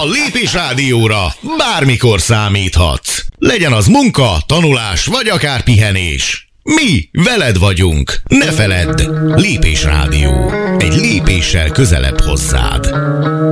A Lépés Rádióra bármikor számíthatsz. Legyen az munka, tanulás vagy akár pihenés. Mi veled vagyunk. Ne feledd, Lépés Rádió. Egy lépéssel közelebb hozzád.